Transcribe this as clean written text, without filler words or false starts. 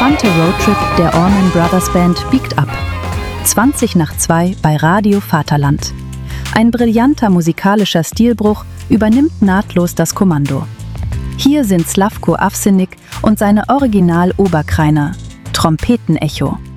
entspannte Roadtrip der Allman Brothers Band biegt ab. 20 nach 2 bei Radio Vaterland. Ein brillanter musikalischer Stilbruch übernimmt nahtlos das Kommando. Hier sind Slavko Avsenik und seine Original-Oberkreiner, Trompetenecho.